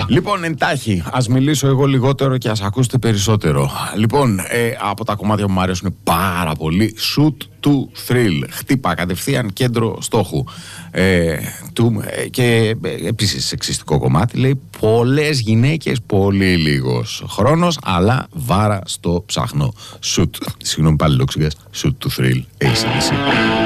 Λοιπόν, εντάχει, ας μιλήσω εγώ λιγότερο και ας ακούσετε περισσότερο. Λοιπόν, από τα κομμάτια που μου αρέσουν πάρα πολύ, Shoot to Thrill. Χτύπα κατευθείαν, κέντρο στόχου. Και επίσης σεξιστικό κομμάτι, λέει πολλές γυναίκες, πολύ λίγος χρόνος, αλλά βάρα στο ψάχνω. Shoot, συγγνώμη πάλι λόγξιγας, Shoot to Thrill, AC/DC.